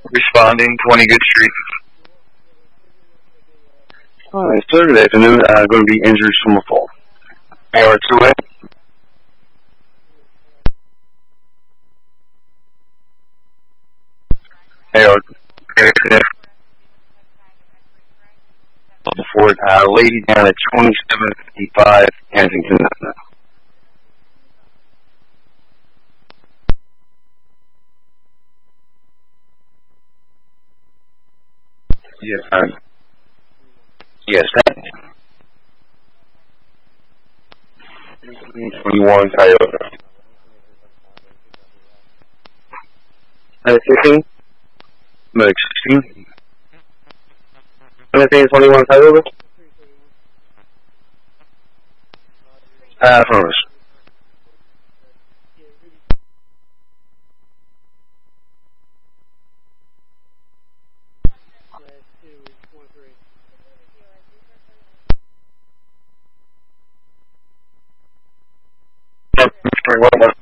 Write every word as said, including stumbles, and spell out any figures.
Responding, twenty Good Street. Hi, sir. Good afternoon. Uh, going to be injuries from a fall. A R two A. A R Before uh, lady down at twenty-seven fifty-five Kensington. Yes, sir. Yes, sir. twenty-one Toyota. Uh, sixteen? No, sixteen? Anything twenty-one Toyota? Uh, from us. What